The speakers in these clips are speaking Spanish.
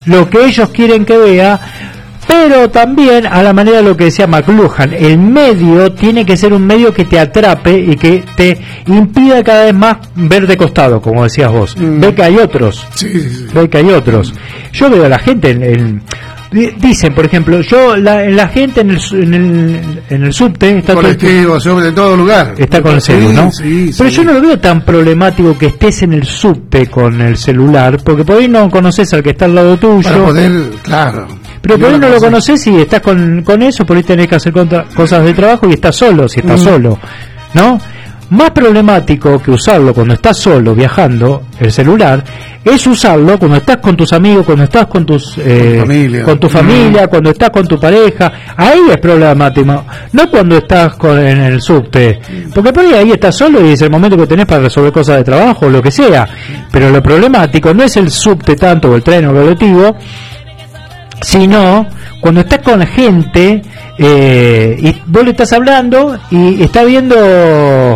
lo que ellos quieren que vea, pero también a la manera de lo que decía McLuhan, el medio tiene que ser un medio que te atrape y que te impida cada vez más ver de costado, como decías vos. Ve que hay otros. Sí. Ve que hay otros. Yo veo a la gente dicen, por ejemplo, la gente en el subte está colectivo, en todo lugar. Está con el celular, ¿no? Sí, pero yo no lo veo tan problemático que estés en el subte con el celular, porque por ahí no conoces al que está al lado tuyo. Para poder, claro. Pero por ahí no lo conoces y estás con eso, por ahí tenés que hacer cosas de trabajo y estás solo, si estás solo, ¿no? Más problemático que usarlo cuando estás solo viajando, el celular, es usarlo cuando estás con tus amigos, cuando estás con tu familia, cuando estás con tu pareja. Ahí es problemático, no cuando estás en el subte, porque por ahí estás solo y es el momento que tenés para resolver cosas de trabajo o lo que sea. Pero lo problemático no es el subte tanto, o el tren o el colectivo, sino cuando estás con gente y vos le estás hablando y está viendo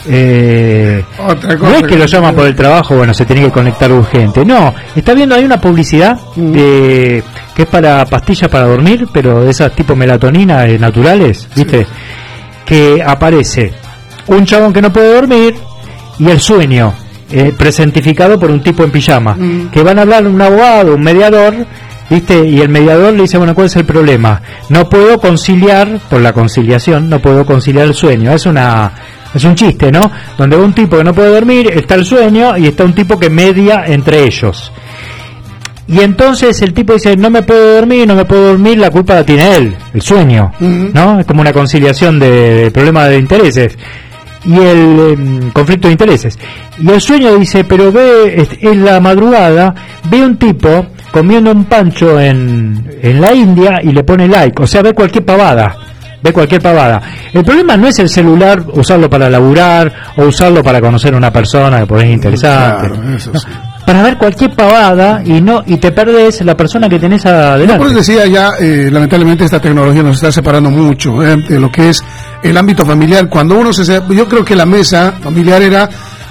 no es que lo llaman por el trabajo, bueno, se tiene que conectar urgente, no, está viendo, hay una publicidad que es para pastillas para dormir, pero de esas tipo melatonina naturales, ¿viste? Que aparece un chabón que no puede dormir y el sueño presentificado por un tipo en pijama, que van a hablar un abogado, un mediador, ¿viste? Y el mediador le dice, bueno, ¿cuál es el problema? No puedo conciliar, por la conciliación, no puedo conciliar el sueño. Es un chiste, ¿no? Donde un tipo que no puede dormir, está el sueño, y está un tipo que media entre ellos. Y entonces el tipo dice, no me puedo dormir, la culpa la tiene él, el sueño, ¿no? Es como una conciliación de problema de intereses. Y el conflicto de intereses. Y el sueño dice, pero en la madrugada, ve un tipo comiendo un pancho en la India y le pone like, o sea, ve cualquier pavada. El problema no es el celular, usarlo para laburar o usarlo para conocer a una persona que por ahí es interesante. Claro, eso sí. Para ver cualquier pavada y te perdés la persona que tenés adelante. Por eso decía ya, lamentablemente esta tecnología nos está separando mucho de lo que es el ámbito familiar. Cuando yo creo que la mesa familiar era,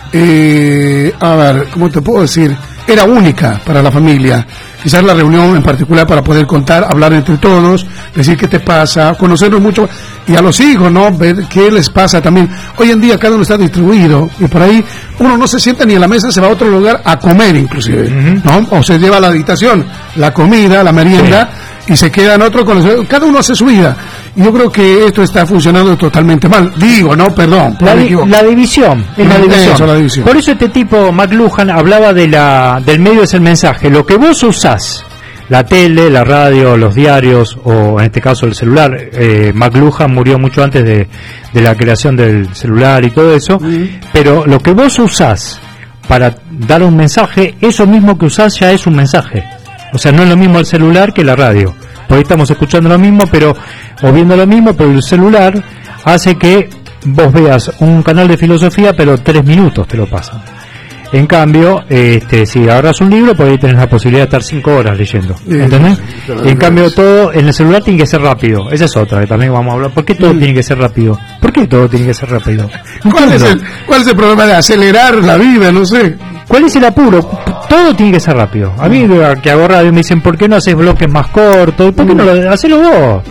a ver, ¿cómo te puedo decir? Era única para la familia. Quizás la reunión en particular para poder contar, hablar entre todos, decir qué te pasa, conocernos mucho, y a los hijos, ¿no? Ver qué les pasa también. Hoy en día cada uno está distribuido, y por ahí uno no se sienta ni en la mesa, se va a otro lugar a comer inclusive, ¿no? O se lleva a la habitación la comida, la merienda, y se queda en otro, cada uno hace su vida. Y yo creo que esto está funcionando totalmente mal. Digo, no, perdón. La división. La división. Por eso este tipo, McLuhan, hablaba del medio es el mensaje. Lo que vos usás, la tele, la radio, los diarios, o en este caso el celular. McLuhan murió mucho antes de la creación del celular y todo eso. Pero lo que vos usás para dar un mensaje, eso mismo que usás ya es un mensaje. O sea, no es lo mismo el celular que la radio. Por ahí estamos escuchando lo mismo, o viendo lo mismo, pero el celular hace que vos veas un canal de filosofía, pero 3 minutos te lo pasan. En cambio, si agarras un libro, por ahí tenés la posibilidad de estar 5 horas leyendo, ¿entendés? En cambio, todo en el celular tiene que ser rápido. Esa es otra que también vamos a hablar. ¿Por qué todo tiene que ser rápido? ¿Cuál es el problema de acelerar la vida? No sé. ¿Cuál es el apuro? Todo tiene que ser rápido. A mí que hago radio me dicen, ¿por qué no haces bloques más cortos? ¿Por qué no lo hacelo vos?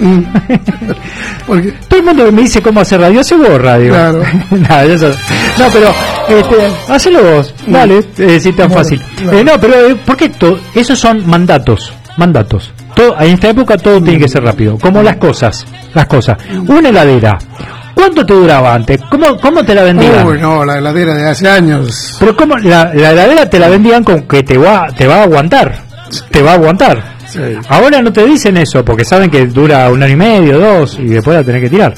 Porque todo el mundo me dice cómo hacer radio, hace vos radio. Claro. No, pero hacelo vos. Dale, si tan fácil. Claro. No, pero ¿por qué esos son mandatos? Todo, en esta época todo tiene que ser rápido, como las cosas. Una heladera. ¿Cuánto te duraba antes? ¿Cómo te la vendían? Uy, no, la heladera de hace años. Pero ¿cómo? La heladera te la vendían con que te va a aguantar. Sí. Ahora no te dicen eso, porque saben que dura 1 año y medio, 2, y después la tenés que tirar.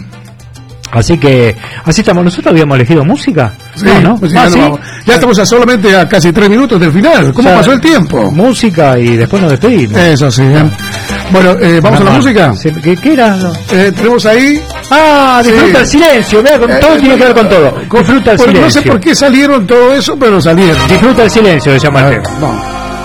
Así que, así estamos. ¿Nosotros habíamos elegido música? Sí, ¿no? Pues ya estamos solamente a casi 3 minutos del final. ¿Cómo pasó el tiempo? Música y después nos despedimos. Eso sí. Bueno, ¿vamos a la música? ¿Qué era? Tenemos ahí... disfruta el silencio. Todo tiene que ver con todo. Disfruta el silencio. No sé por qué salieron todo eso, pero salieron. Disfruta el silencio, se llama el tema. Vamos.